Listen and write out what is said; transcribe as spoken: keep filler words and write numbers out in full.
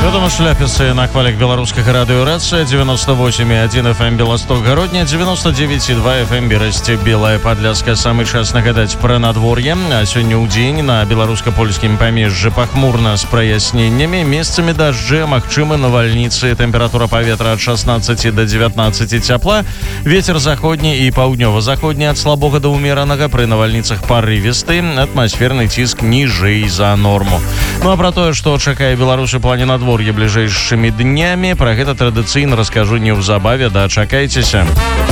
Вядома, шляпісы на хвалях беларускага радыёрацыя девяносто восемь и один эф эм Белосток Гародня, девяносто девять и два эф эм Берасце Белая Падляска. Самы час нагадаць пра надвор'е. А сёння ў дзень на беларуска-польскім памежжы пахмурна з праясненнямі, месцамі дажджы, магчымы навальніцы. Тэмпература паветра ад шестнадцати до девятнадцати цяпла. Вецер заходні і паўднёва-заходні ад слабога да ўмеранага, пры навальніцах парывісты. Атмасферны ціск ніжэй за норму. Ну а пра тое, што чакае беларусы ў плане надвор'я бліжэйшымі днямі, пра гэта традыцыйна раскажу неўзабаве, дачакайцеся.